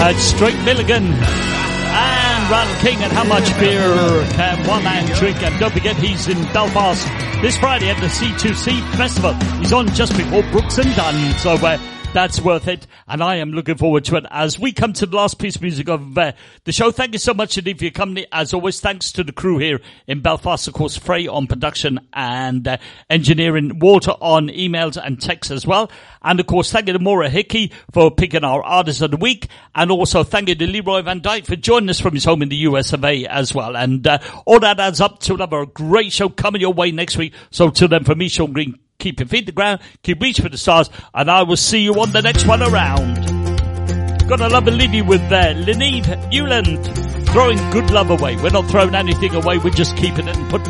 Straight Milligan and Ronald King, and how much beer can one man drink? And don't forget, he's in Belfast this Friday at the C2C Festival. He's on just before Brooks and Dunn, so that's worth it, and I am looking forward to it. As we come to the last piece of music of the show, thank you so much indeed for your company. As always, thanks to the crew here in Belfast, of course, Frey on production and engineering, Walter on emails and texts as well. And of course, thank you to Maura Hickey for picking our artist of the week. And also thank you to Leroy Van Dyke for joining us from his home in the US of A as well. And all that adds up to another great show coming your way next week. So till then, from me, Sean Green, keep your feet to the ground, keep reaching for the stars, and I will see you on the next one around. Gotta love and leave you with Linneve Newland, throwing good love away. We're not throwing anything away, we're just keeping it and putting it